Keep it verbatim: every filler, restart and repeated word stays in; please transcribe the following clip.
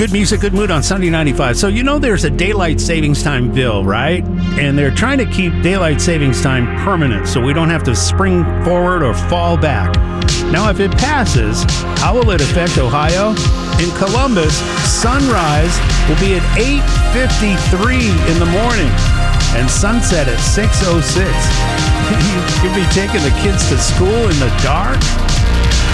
Good music, good mood on Sunday ninety-five. So you know there's a daylight savings time bill, right? And they're trying to keep daylight savings time permanent so we don't have to spring forward or fall back. Now, if it passes, how will it affect Ohio? In Columbus, sunrise will be at eight fifty-three in the morning and sunset at six oh six. You'll be taking the kids to school in the dark?